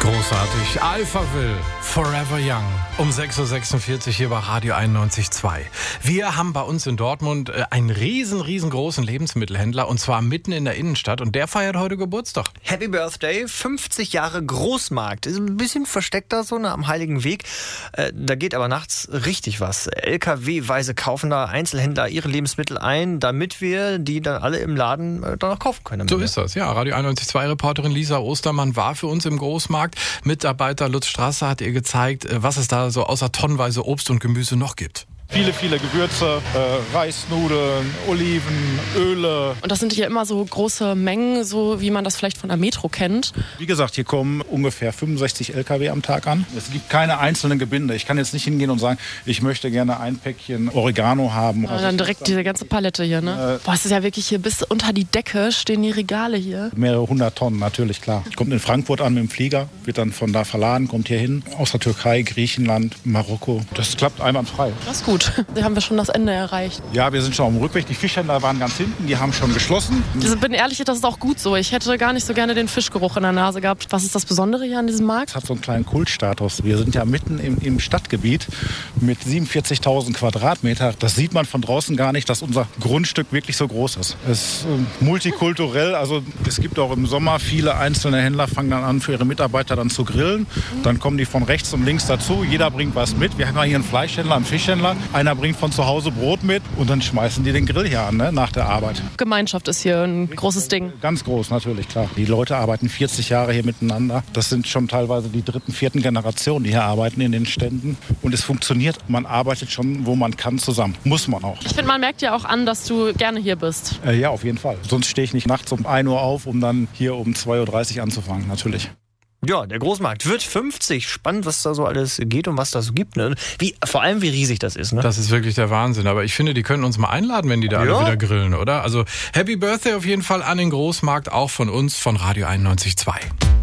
Großartig. Alphaville, Forever Young. Um 6.46 Uhr hier bei Radio 91.2. Wir haben bei uns in Dortmund einen riesengroßen Lebensmittelhändler und zwar mitten in der Innenstadt und der feiert heute Geburtstag. Happy Birthday, 50 Jahre Großmarkt. Ist ein bisschen versteckter so am Heiligen Weg. Da geht aber nachts richtig was. LKW-weise kaufen da Einzelhändler ihre Lebensmittel ein, damit wir die dann alle im Laden dann auch kaufen können. So ist das, ja. Radio 91.2-Reporterin Lisa Ostermann war für uns im Großmarkt. Mitarbeiter Lutz Strasser hat ihr gezeigt, was es da so außer tonnenweise Obst und Gemüse noch gibt. Viele Gewürze, Reisnudeln, Oliven, Öle. Und das sind hier immer so große Mengen, so wie man das vielleicht von der Metro kennt. Wie gesagt, hier kommen ungefähr 65 LKW am Tag an. Es gibt keine einzelnen Gebinde. Ich kann jetzt nicht hingehen und sagen, ich möchte gerne ein Päckchen Oregano haben. Und dann direkt diese ganze Palette hier, ne? Boah, es ist ja wirklich hier bis unter die Decke stehen die Regale hier. Mehrere 100 Tonnen, natürlich, klar. Kommt in Frankfurt an mit dem Flieger, wird dann von da verladen, kommt hier hin. Aus der Türkei, Griechenland, Marokko. Das klappt einwandfrei. Das ist gut. Da haben wir schon das Ende erreicht. Ja, wir sind schon auf dem Rückweg. Die Fischhändler waren ganz hinten, die haben schon geschlossen. Ich bin ehrlich, das ist auch gut so. Ich hätte gar nicht so gerne den Fischgeruch in der Nase gehabt. Was ist das Besondere hier an diesem Markt? Es hat so einen kleinen Kultstatus. Wir sind ja mitten im Stadtgebiet mit 47.000 Quadratmeter. Das sieht man von draußen gar nicht, dass unser Grundstück wirklich so groß ist. Es ist multikulturell. Also es gibt auch im Sommer viele einzelne Händler, fangen dann an, für ihre Mitarbeiter dann zu grillen. Dann kommen die von rechts und links dazu. Jeder bringt was mit. Wir haben ja hier einen Fleischhändler, einen Fischhändler. Einer bringt von zu Hause Brot mit und dann schmeißen die den Grill hier an, ne, nach der Arbeit. Gemeinschaft ist hier ein großes Ding. Ganz groß, natürlich, klar. Die Leute arbeiten 40 Jahre hier miteinander. Das sind schon teilweise die 3., 4. Generation, die hier arbeiten in den Ständen. Und es funktioniert. Man arbeitet schon, wo man kann, zusammen. Muss man auch. Ich finde, man merkt ja auch an, dass du gerne hier bist. Ja, auf jeden Fall. Sonst stehe ich nicht nachts um 1 Uhr auf, um dann hier um 2.30 Uhr anzufangen, natürlich. Ja, der Großmarkt wird 50. Spannend, was da so alles geht und was da so gibt. Ne? Vor allem, wie riesig das ist. Ne? Das ist wirklich der Wahnsinn. Aber ich finde, die können uns mal einladen, wenn die da alle wieder grillen, oder? Also Happy Birthday auf jeden Fall an den Großmarkt, auch von uns, von Radio 91.2.